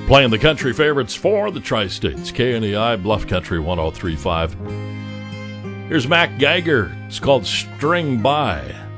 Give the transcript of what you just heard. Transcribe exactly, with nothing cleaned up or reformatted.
Playing the country favorites for the Tri-States, K N E I, Bluff Country one oh three point five. Here's Mac Geiger. It's called String By.